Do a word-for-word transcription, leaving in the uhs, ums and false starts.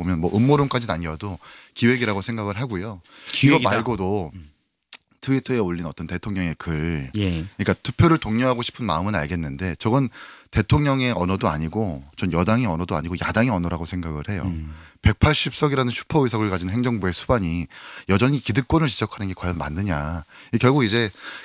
보면 뭐 음모론까지는 아니어도 기획이라고 생각을 하고요. 기획이다. 이거 말고도 트위터에 올린 어떤 대통령의 글, 예. 그러니까 투표를 독려하고 싶은 마음은 알겠는데 저건 대통령의 언어도 아니고 전 여당의 언어도 아니고 야당의 언어라고 생각을 해요. 음. 백팔십 석이라는 슈퍼 의석을 가진 행정부의 수반이 여전히 기득권을 지적하는 게 과연 맞느냐. 결국 이제